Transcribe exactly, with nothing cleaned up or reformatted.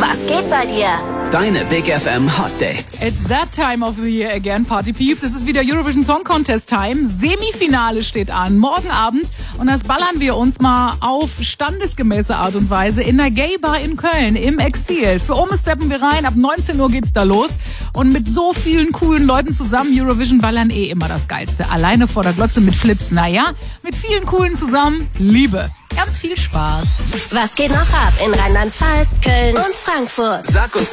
Was geht bei dir? Deine Big F M Hot Dates. It's that time of the year again, Party Peeps. Es ist wieder Eurovision Song Contest Time. Semifinale steht an, morgen Abend. Und das ballern wir uns mal auf standesgemäße Art und Weise in der Gay Bar in Köln, im Exil. Für Ome steppen wir rein, ab neunzehn Uhr geht's da los. Und mit so vielen coolen Leuten zusammen, Eurovision ballern eh immer das Geilste. Alleine vor der Glotze mit Flips, naja, mit vielen coolen zusammen, Liebe. Ganz viel Spaß. Was geht noch ab in Rheinland-Pfalz, Köln und Frankfurt? Sag uns